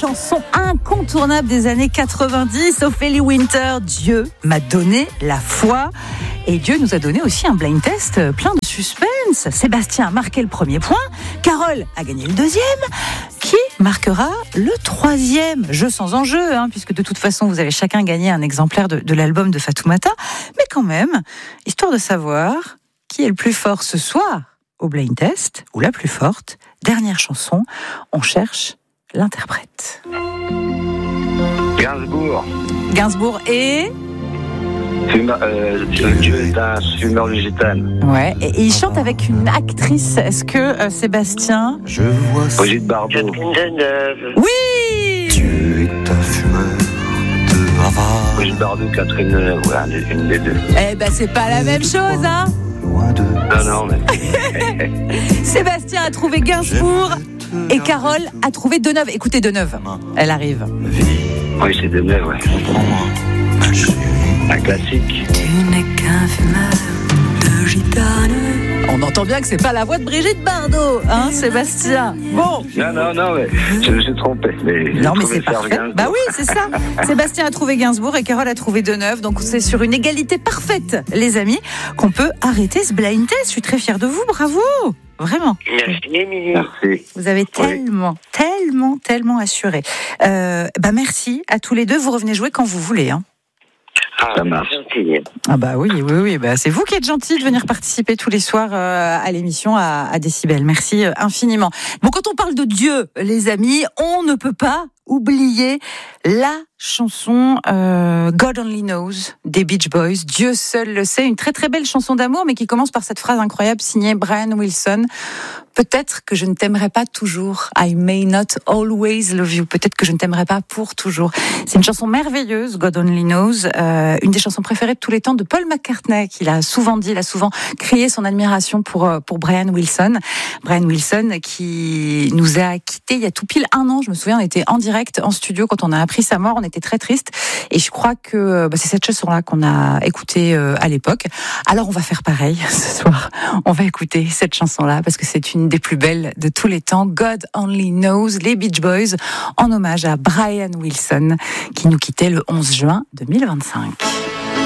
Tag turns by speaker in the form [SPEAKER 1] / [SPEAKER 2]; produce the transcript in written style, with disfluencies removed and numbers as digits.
[SPEAKER 1] chanson incontournable des années 90, Ophélie Winter, Dieu m'a donné la foi. Et Dieu nous a donné aussi un blind test plein de suspense. Sébastien a marqué le premier point, Carole a gagné le deuxième. Qui marquera le troisième? Jeu sans enjeu, puisque de toute façon vous avez chacun gagné un exemplaire de l'album de Fatoumata. Mais quand même, histoire de savoir qui est le plus fort ce soir au blind test, ou la plus forte. Dernière chanson, on cherche l'interprète. Gainsbourg et...
[SPEAKER 2] Dieu est un fumeur de gitane.
[SPEAKER 1] Ouais, et il chante avec une actrice. Est-ce que Sébastien...
[SPEAKER 3] Je vois
[SPEAKER 2] Brigitte Bardot.
[SPEAKER 1] Oui.
[SPEAKER 3] Dieu est un fumeur de Havane.
[SPEAKER 2] Brigitte Bardot, Catherine Deneuve, ouais, une des deux.
[SPEAKER 1] Eh ben c'est pas la même chose, hein.
[SPEAKER 3] Loin de...
[SPEAKER 2] Non, mais...
[SPEAKER 1] Sébastien a trouvé Gainsbourg et Carole a trouvé Deneuve. Écoutez Deneuve, elle arrive.
[SPEAKER 2] Oui, c'est Deneuve, ouais.
[SPEAKER 3] Comprends-moi, ma chérie.
[SPEAKER 2] Un classique.
[SPEAKER 4] Tu n'es qu'un fumeur de gitane.
[SPEAKER 1] On entend bien que c'est pas la voix de Brigitte Bardot, hein, Sébastien. Bon.
[SPEAKER 2] Non, mais je me suis trompé. Mais
[SPEAKER 1] non, mais c'est parfait. Bah oui, c'est ça. Sébastien a trouvé Gainsbourg et Carole a trouvé Deneuve. Donc c'est sur une égalité parfaite, les amis, qu'on peut arrêter ce blind test. Je suis très fière de vous. Bravo. Vraiment.
[SPEAKER 2] Merci.
[SPEAKER 1] Vous avez tellement assuré. Merci à tous les deux. Vous revenez jouer quand vous voulez, hein.
[SPEAKER 2] Ça marche.
[SPEAKER 1] Ah bah oui, bah c'est vous qui êtes gentil de venir participer tous les soirs à l'émission à Décibel. Merci infiniment. Bon, quand on parle de Dieu, les amis, on ne peut pas oublier la chanson God Only Knows des Beach Boys. Dieu seul le sait. Une très très belle chanson d'amour, mais qui commence par cette phrase incroyable signée Brian Wilson. Peut-être que je ne t'aimerai pas toujours. I may not always love you. Peut-être que je ne t'aimerai pas pour toujours. C'est une chanson merveilleuse, God Only Knows. Une des chansons préférées de tous les temps de Paul McCartney, qu'il a souvent dit, il a souvent crié son admiration pour Brian Wilson. Brian Wilson qui nous a quittés il y a tout pile un an. Je me souviens, on était en direct, en studio, quand on a appris sa mort. On était très triste. Et je crois que c'est cette chanson-là qu'on a écoutée à l'époque. Alors on va faire pareil ce soir. On va écouter cette chanson-là parce que c'est une des plus belles de tous les temps. God Only Knows, les Beach Boys, en hommage à Brian Wilson qui nous quittait le 11 juin 2025.